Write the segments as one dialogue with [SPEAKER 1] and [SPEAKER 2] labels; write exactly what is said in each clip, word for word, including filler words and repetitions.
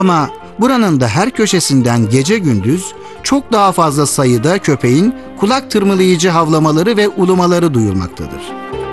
[SPEAKER 1] Ama buranın da her köşesinden gece gündüz çok daha fazla sayıda köpeğin kulak tırmalayıcı havlamaları ve ulumaları duyulmaktadır.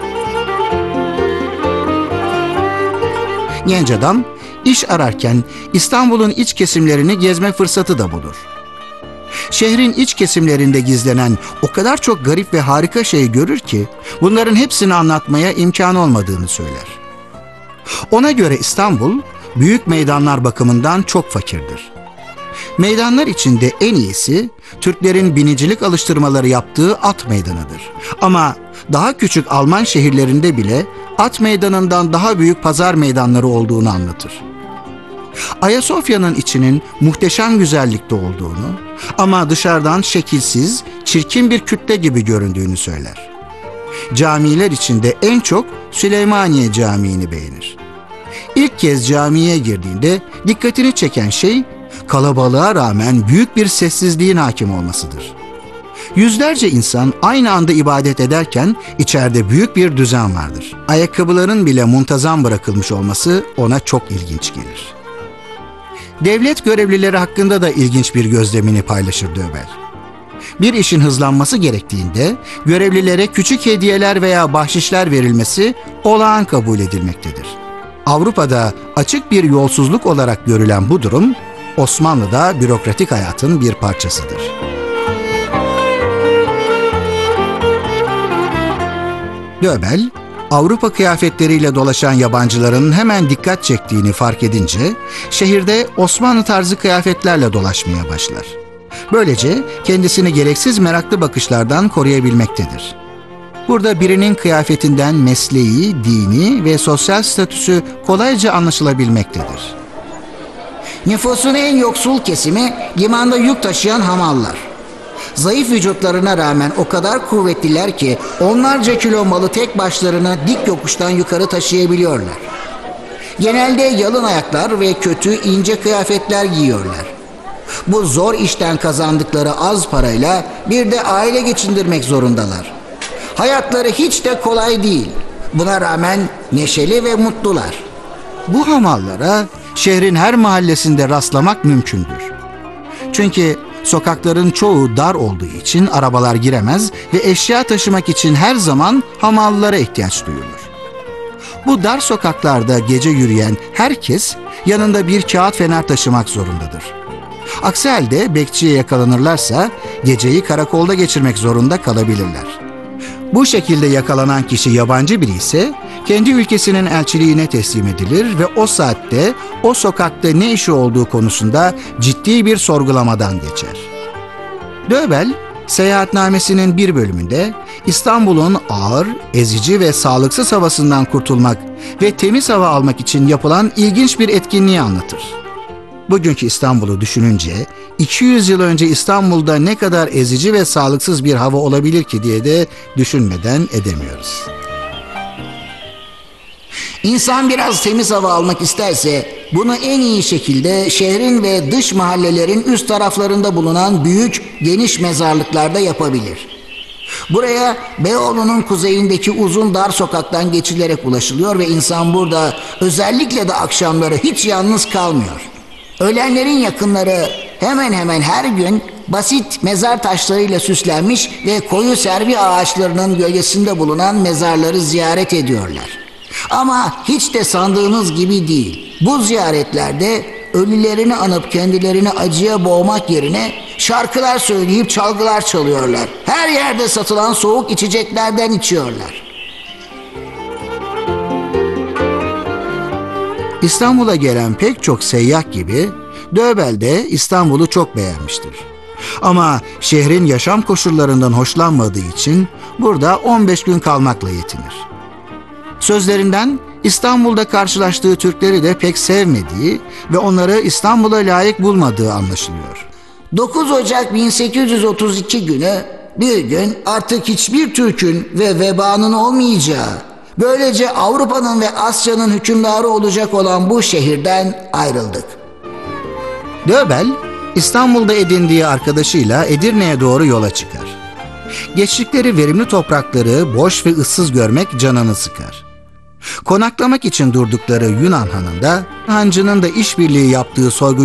[SPEAKER 1] Genç adam iş ararken İstanbul'un iç kesimlerini gezme fırsatı da bulur. Şehrin iç kesimlerinde gizlenen o kadar çok garip ve harika şey görür ki bunların hepsini anlatmaya imkan olmadığını söyler. Ona göre İstanbul büyük meydanlar bakımından çok fakirdir. Meydanlar içinde en iyisi Türklerin binicilik alıştırmaları yaptığı at meydanıdır. Ama daha küçük Alman şehirlerinde bile at meydanından daha büyük pazar meydanları olduğunu anlatır. Ayasofya'nın içinin muhteşem güzellikte olduğunu ama dışarıdan şekilsiz, çirkin bir kütle gibi göründüğünü söyler. Camiler içinde en çok Süleymaniye Camii'ni beğenir. İlk kez camiye girdiğinde dikkatini çeken şey kalabalığa rağmen büyük bir sessizliğin hakim olmasıdır. Yüzlerce insan aynı anda ibadet ederken içeride büyük bir düzen vardır. Ayakkabıların bile muntazam bırakılmış olması ona çok ilginç gelir. Devlet görevlileri hakkında da ilginç bir gözlemini paylaşır Döbel. Bir işin hızlanması gerektiğinde görevlilere küçük hediyeler veya bahşişler verilmesi olağan kabul edilmektedir. Avrupa'da açık bir yolsuzluk olarak görülen bu durum, Osmanlı'da bürokratik hayatın bir parçasıdır. Döbel, Avrupa kıyafetleriyle dolaşan yabancıların hemen dikkat çektiğini fark edince şehirde Osmanlı tarzı kıyafetlerle dolaşmaya başlar. Böylece kendisini gereksiz meraklı bakışlardan koruyabilmektedir. Burada birinin kıyafetinden mesleği, dini ve sosyal statüsü kolayca anlaşılabilmektedir.
[SPEAKER 2] Nüfusun en yoksul kesimi limanda yük taşıyan hamallar. Zayıf vücutlarına rağmen o kadar kuvvetliler ki onlarca kilo malı tek başlarına dik yokuştan yukarı taşıyabiliyorlar. Genelde yalın ayaklar ve kötü ince kıyafetler giyiyorlar. Bu zor işten kazandıkları az parayla bir de aile geçindirmek zorundalar. Hayatları hiç de kolay değil. Buna rağmen neşeli ve mutlular.
[SPEAKER 1] Bu hamallara şehrin her mahallesinde rastlamak mümkündür. Çünkü sokakların çoğu dar olduğu için arabalar giremez ve eşya taşımak için her zaman hamallara ihtiyaç duyulur. Bu dar sokaklarda gece yürüyen herkes yanında bir kağıt fener taşımak zorundadır. Aksi halde bekçiye yakalanırlarsa geceyi karakolda geçirmek zorunda kalabilirler. Bu şekilde yakalanan kişi yabancı biri ise kendi ülkesinin elçiliğine teslim edilir ve o saatte o sokakta ne işi olduğu konusunda ciddi bir sorgulamadan geçer. Döbel, seyahatnamesinin bir bölümünde İstanbul'un ağır, ezici ve sağlıksız havasından kurtulmak ve temiz hava almak için yapılan ilginç bir etkinliği anlatır. Bugünkü İstanbul'u düşününce iki yüz yıl önce İstanbul'da ne kadar ezici ve sağlıksız bir hava olabilir ki diye de düşünmeden edemiyoruz.
[SPEAKER 2] İnsan biraz temiz hava almak isterse bunu en iyi şekilde şehrin ve dış mahallelerin üst taraflarında bulunan büyük, geniş mezarlıklarda yapabilir. Buraya Beyoğlu'nun kuzeyindeki uzun dar sokaktan geçilerek ulaşılıyor ve insan burada özellikle de akşamları hiç yalnız kalmıyor. Ölenlerin yakınları hemen hemen her gün basit mezar taşlarıyla süslenmiş ve koyu servi ağaçlarının gölgesinde bulunan mezarları ziyaret ediyorlar. Ama hiç de sandığınız gibi değil. Bu ziyaretlerde ölülerini anıp kendilerini acıya boğmak yerine şarkılar söyleyip çalgılar çalıyorlar. Her yerde satılan soğuk içeceklerden içiyorlar.
[SPEAKER 1] İstanbul'a gelen pek çok seyyah gibi Döbel de İstanbul'u çok beğenmiştir. Ama şehrin yaşam koşullarından hoşlanmadığı için burada on beş gün kalmakla yetinir. Sözlerinden İstanbul'da karşılaştığı Türkleri de pek sevmediği ve onları İstanbul'a layık bulmadığı anlaşılıyor.
[SPEAKER 2] dokuz Ocak bin sekiz yüz otuz iki günü bir gün artık hiçbir Türk'ün ve vebanın olmayacağı, böylece Avrupa'nın ve Asya'nın hükümdarı olacak olan bu şehirden ayrıldık.
[SPEAKER 1] Döbel, İstanbul'da edindiği arkadaşıyla Edirne'ye doğru yola çıkar. Geçtikleri verimli toprakları boş ve ıssız görmek canını sıkar. Konaklamak için durdukları Yunan hanında, hancının da işbirliği yaptığı soygun